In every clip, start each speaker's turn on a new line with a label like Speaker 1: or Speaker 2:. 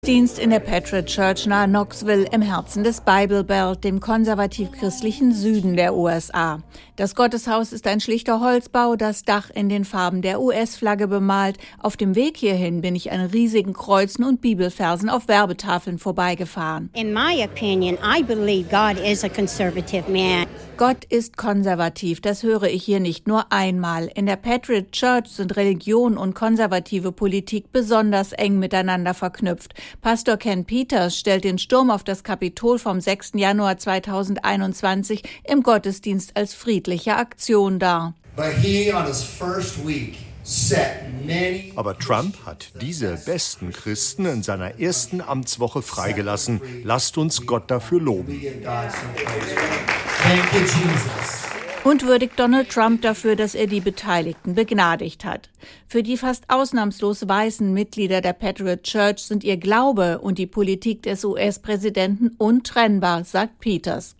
Speaker 1: Dienst in der Patriot Church nahe Knoxville im Herzen des Bible Belt, dem konservativ-christlichen Süden der USA. Das Gotteshaus ist ein schlichter Holzbau, das Dach in den Farben der US-Flagge bemalt. Auf dem Weg hierhin bin ich an riesigen Kreuzen und Bibelversen auf Werbetafeln vorbeigefahren.
Speaker 2: In my opinion, I believe God is a conservative man.
Speaker 1: Gott ist konservativ, das höre ich hier nicht nur einmal. In der Patriot Church sind Religion und konservative Politik besonders eng miteinander verknüpft. Pastor Ken Peters stellt den Sturm auf das Kapitol vom 6. Januar 2021 im Gottesdienst als friedliche Aktion dar.
Speaker 3: Aber Trump hat diese besten Christen in seiner ersten Amtswoche freigelassen. Lasst uns Gott dafür loben.
Speaker 1: Und würdigt Donald Trump dafür, dass er die Beteiligten begnadigt hat. Für die fast ausnahmslos weißen Mitglieder der Patriot Church sind ihr Glaube und die Politik des US-Präsidenten untrennbar, sagt Peters.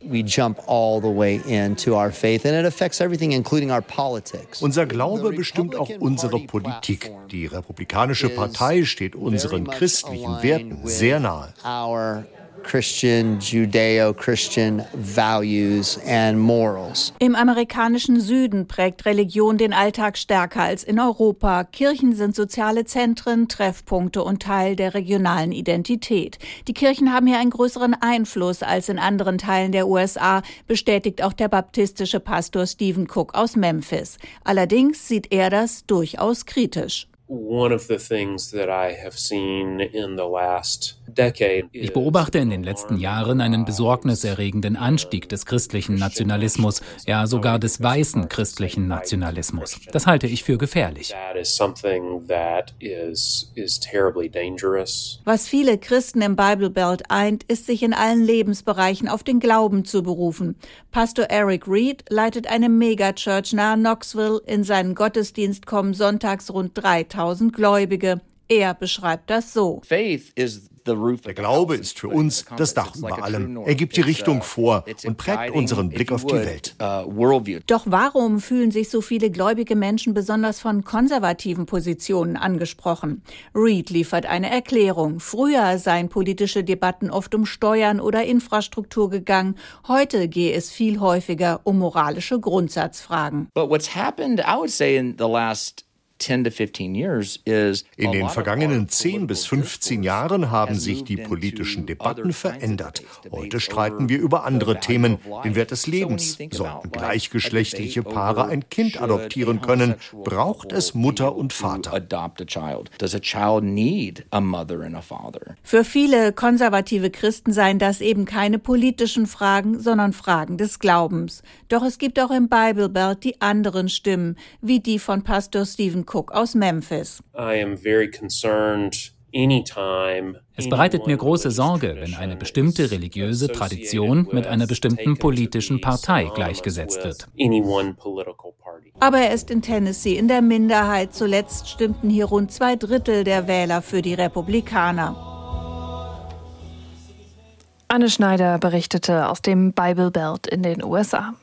Speaker 3: Unser Glaube bestimmt auch unsere Politik. Die Republikanische Partei steht unseren christlichen Werten sehr nahe.
Speaker 4: Christian, Judeo-Christian values and morals.
Speaker 1: Im amerikanischen Süden prägt Religion den Alltag stärker als in Europa. Kirchen sind soziale Zentren, Treffpunkte und Teil der regionalen Identität. Die Kirchen haben hier einen größeren Einfluss als in anderen Teilen der USA, bestätigt auch der baptistische Pastor Stephen Cook aus Memphis. Allerdings sieht er das durchaus kritisch.
Speaker 5: Ich beobachte in den letzten Jahren einen besorgniserregenden Anstieg des christlichen Nationalismus, ja sogar des weißen christlichen Nationalismus. Das halte ich für gefährlich.
Speaker 1: Was viele Christen im Bible Belt eint, ist, sich in allen Lebensbereichen auf den Glauben zu berufen. Pastor Eric Reed leitet eine Megachurch nahe Knoxville. In seinen Gottesdienst kommen sonntags rund 3000 Gläubige. Er beschreibt das so.
Speaker 3: Der Glaube ist für uns das Dach über allem. Er gibt die Richtung vor und prägt unseren Blick auf die Welt.
Speaker 1: Doch warum fühlen sich so viele gläubige Menschen besonders von konservativen Positionen angesprochen? Reed liefert eine Erklärung. Früher seien politische Debatten oft um Steuern oder Infrastruktur gegangen. Heute gehe es viel häufiger um moralische Grundsatzfragen.
Speaker 6: But what's happened, I would say, in the last 10 to 15 years is
Speaker 3: in den vergangenen 10 bis 15 Jahren haben sich die politischen Debatten verändert. Heute streiten wir über andere Themen, den Wert des Lebens. Sollten gleichgeschlechtliche Paare ein Kind adoptieren können, braucht es Mutter und Vater.
Speaker 1: Für viele konservative Christen seien das eben keine politischen Fragen, sondern Fragen des Glaubens. Doch es gibt auch im Bible Belt die anderen Stimmen, wie die von Pastor Stephen Cook aus Memphis.
Speaker 5: Es bereitet mir große Sorge, wenn eine bestimmte religiöse Tradition mit einer bestimmten politischen Partei gleichgesetzt wird.
Speaker 1: Aber er ist in Tennessee in der Minderheit. Zuletzt stimmten hier rund 2/3 der Wähler für die Republikaner.
Speaker 7: Anne Schneider berichtete aus dem Bible Belt in den USA.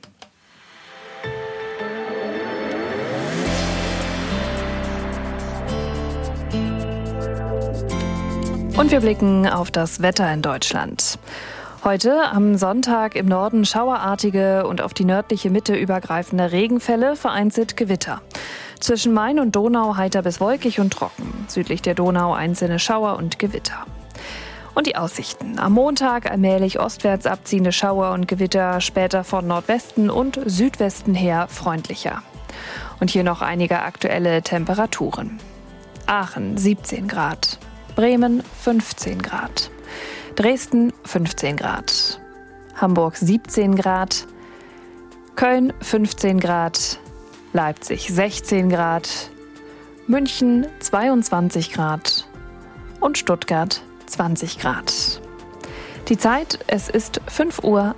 Speaker 7: Und wir blicken auf das Wetter in Deutschland. Heute am Sonntag im Norden schauerartige und auf die nördliche Mitte übergreifende Regenfälle, vereinzelt Gewitter. Zwischen Main und Donau heiter bis wolkig und trocken. Südlich der Donau einzelne Schauer und Gewitter. Und die Aussichten. Am Montag allmählich ostwärts abziehende Schauer und Gewitter, später von Nordwesten und Südwesten her freundlicher. Und hier noch einige aktuelle Temperaturen. Aachen 17 Grad. Bremen 15 Grad, Dresden 15 Grad, Hamburg 17 Grad, Köln 15 Grad, Leipzig 16 Grad, München 22 Grad und Stuttgart 20 Grad. Die Zeit, es ist 5:18 Uhr.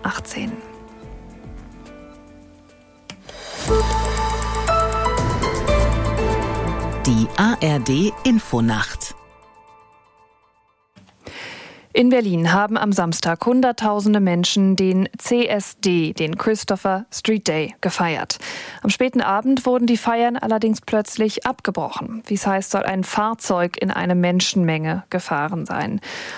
Speaker 8: Die ARD Infonacht.
Speaker 7: In Berlin haben am Samstag Hunderttausende Menschen den CSD, den Christopher Street Day, gefeiert. Am späten Abend wurden die Feiern allerdings plötzlich abgebrochen. Wie es heißt, soll ein Fahrzeug in eine Menschenmenge gefahren sein.